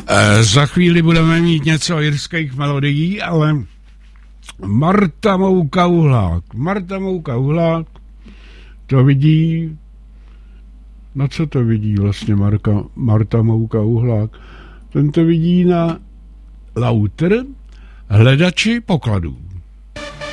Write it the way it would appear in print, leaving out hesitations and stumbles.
Za chvíli budeme mít něco irských melodií, ale Marta Mouka Uhlák to vidí. Na co to vidí vlastně Marta Mouka Uhlák? Ten to vidí na Lauter, hledači pokladů.